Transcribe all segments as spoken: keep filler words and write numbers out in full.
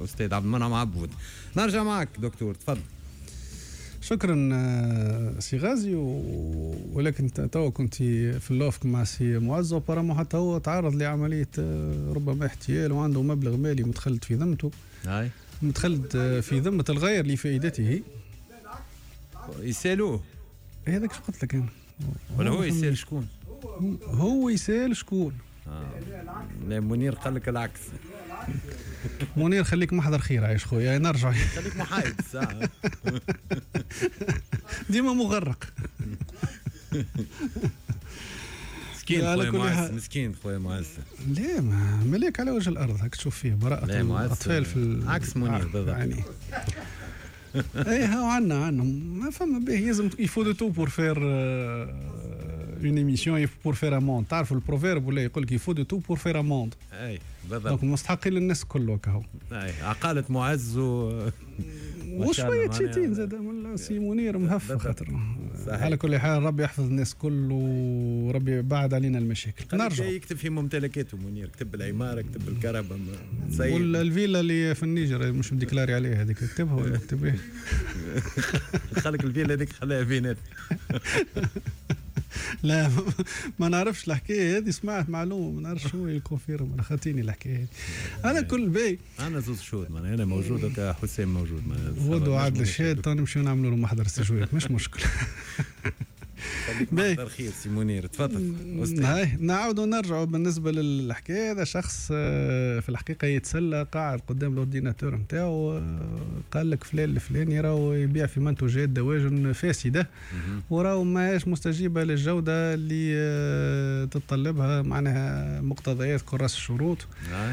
أستاذ عبد المنعم عبود. نرجع معك دكتور، تفضل. شكرا سي غازي، ولكن توا كنت في اللوفك مع سي معز، وبرامو حتى هو تعرض لعملية ربما احتيال وعنده مبلغ مالي متخلد في ذمته، هاي متخلد في ذمة الغير لفائدته. يسالوه هذاك شو قلت لك أنا؟ ولا هو يسال شكون؟ هو يسال شكون؟ آه. لا منير قال لك العكس. منير خليك محضر خير عايش خويا، نرجع خليك محايد ساعة. ديما مغرق. مسكين خويا معز، مسكين خويا معز. لا ما مليك على وجه الارض هاك تشوف فيه براءة الاطفال في عكس منير بالضبط يعني. اي ها عندنا عندنا ما فما به لازم يفو تو بور فير une émission pour faire un monde. تعرفوا البروفيرب ولا يقول لك يفو دو تو بور فير ان موند. اي بالضبط. دونك مستحقين للناس كله كهو. اي عقالة معز و وشويه تشيتين زاد من سي منير مهف خاطر. على كل حال ربي يحفظ الناس كل وربي بعد علينا المشاكل. نرجع يكتب في ممتلكاته منير، كتب العماره، كتب الكهرباء، ولا الفيلا اللي في النيجر مش مديكلاري عليها هذيك كتبها ولا كتب ايه؟ خليك الفيلا هذيك خليها بينات. لا ما نعرفش الحكايه هذه، سمعت معلومه ما نعرفش شو يكونفيرم، انا خاطيني الحكايه على كل باي. انا زوز شهود معنا انا موجود كحسين موجود معنا ودوا عادل الشهاد تو نمشيو نعملوا له محضر استجواب مش مشكل. محضر خير سي منير، تفضل. هاي نعاودوا نرجعوا بالنسبه للحكايه. هذا شخص في الحقيقه يتسلى قاعد قدام الاورديناتور نتاعو، قال لك فلان الفلاني راهو يبيع في منتوجات دواجن فاسده وراهو ماهيش مستجيبه للجوده اللي تتطلبها معناها مقتضيات كراس الشروط.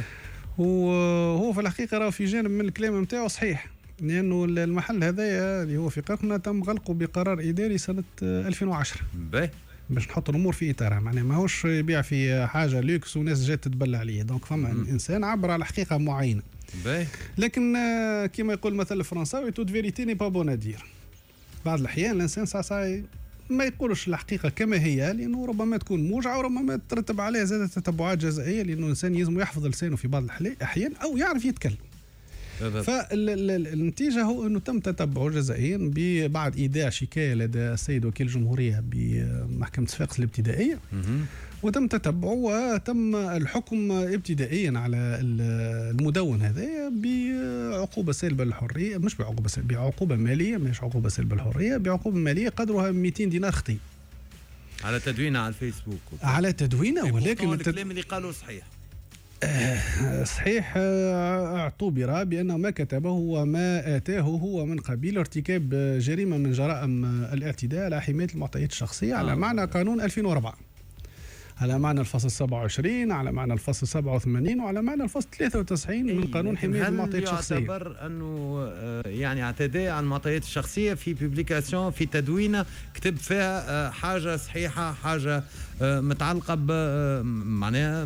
وهو في الحقيقه راهو في جانب من الكلام نتاعو صحيح، لأنه المحل هذايا اللي هو في قرقنة تم غلقه بقرار إداري سنة ألفين وعشرة. باهي باش نحط الأمور في إطارها، معناها ماهوش يبيع في حاجة لوكس وناس جات تتبلى عليه. دونك فما إنسان عبر على حقيقة معينة. باهي لكن كما يقول مثل الفرنساوي توت فيريتي ني با بون ادير. بعض الأحيان الإنسان ساعة ساعة ما يقولش الحقيقة كما هي، لأنه ربما تكون موجعة وربما ترتب عليها زادة تتبعات جزائية، لأنه الإنسان يلزم يحفظ لسانه في بعض الأحيان أو يعرف يتكلم. فالنتيجة هو أنه تم تتبعه جزائيا بعد إيداع شكاية لدى السيد وكيل الجمهورية بمحكمة صفاقس الابتدائية، وتم تتبعه وتم الحكم ابتدائيا على المدون هذا بعقوبة سلب الحرية، مش بعقوبة سلب، بعقوبة مالية، مش عقوبة سلب الحرية، بعقوبة مالية قدرها مئتين دينار خطي على تدوينه على الفيسبوك. على تدوينه، ولكن الكلام اللي قالوا صحيح. صحيح، اعتبر بأن ما كتبه وما آتاه هو من قبيل ارتكاب جريمة من جرائم الاعتداء على حماية المعطيات الشخصية على معنى قانون ألفين وأربعة، على معنى الفصل سبعة وعشرين، على معنى الفصل سبعة وثمانين، وعلى معنى الفصل ثلاثة وتسعين من قانون حماية المعطيات الشخصية. هل يعتبر أنه يعني اعتداء على المعطيات الشخصية في بوبليكاسيون في تدوينة كتب فيها حاجة صحيحة، حاجة متعلقة بمعناها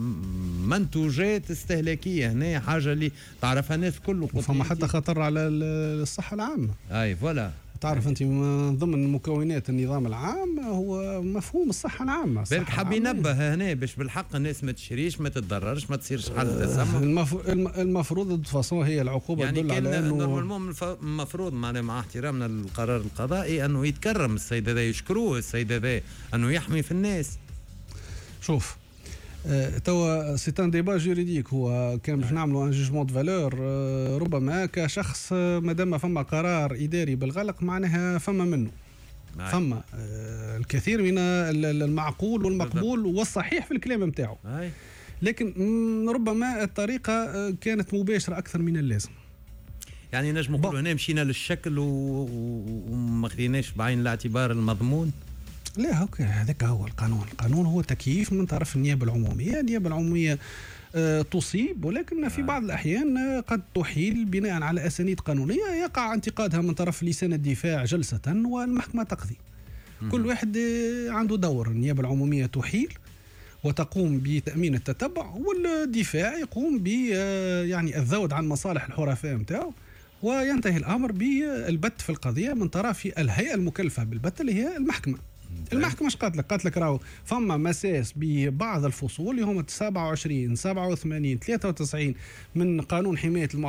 منتوجات استهلاكية، هنا حاجة اللي تعرفها الناس كله، فما حتى خطر على الصحة العامة. أي فوالا. تعرف أنت من ضمن مكونات النظام العام هو مفهوم الصحة العامة. بالك حاب ينبه هنا باش بالحق الناس ما تشريش، ما تتضررش، ما تصيرش حالة تسمم. المفروض فاصون هي العقوبة يعني تدل على أنه نورمالمون المفروض معنا مع احترامنا للقرار القضائي أنه يتكرم السيد هذا، يشكروه السيد هذا أنه يحمي في الناس. شوف أه توا سي ان ديبا جوريديك، هو كان باش نعملوا ان جوجمون دو فالور. أه ربما كشخص مادام فما قرار اداري بالغلق معناها فما منه معي. فما أه الكثير من المعقول والمقبول والصحيح في الكلام نتاعو، لكن ربما الطريقه كانت مباشره اكثر من اللازم. يعني نجم نقولوا هنا مشينا للشكل وما خديناش بعين الاعتبار المضمون. لا هكا هذاك هو القانون. القانون هو تكييف من طرف النيابة العمومية. النيابة العمومية أه تصيب، ولكن في بعض الأحيان قد تحيل بناء على أسانيد قانونية يقع انتقادها من طرف لسان الدفاع جلسة والمحكمة تقضي. كل واحد عنده دور. النيابة العمومية تحيل وتقوم بتأمين التتبع، والدفاع يقوم ب يعني الذود عن مصالح الحرفاء نتاعو، وينتهي الأمر بالبت في القضية من طرف الهيئة المكلفة بالبت اللي هي المحكمة. المحكمة اش قالت لك؟ قالت لك راهو فما مساس ببعض الفصول اللي هما سبعة وعشرين سبعة وثمانين ثلاثة وتسعين من قانون حماية